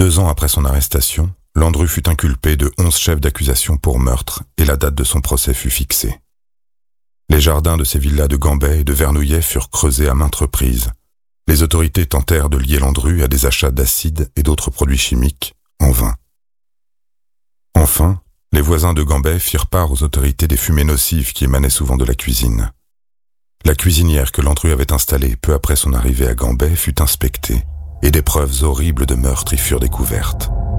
2 ans après son arrestation, Landru fut inculpé de 11 chefs d'accusation pour meurtre et la date de son procès fut fixée. Les jardins de ses villas de Gambais et de Vernouillet furent creusés à maintes reprises. Les autorités tentèrent de lier Landru à des achats d'acide et d'autres produits chimiques, en vain. Enfin, les voisins de Gambais firent part aux autorités des fumées nocives qui émanaient souvent de la cuisine. La cuisinière que Landru avait installée peu après son arrivée à Gambais fut inspectée et des preuves horribles de meurtre y furent découvertes.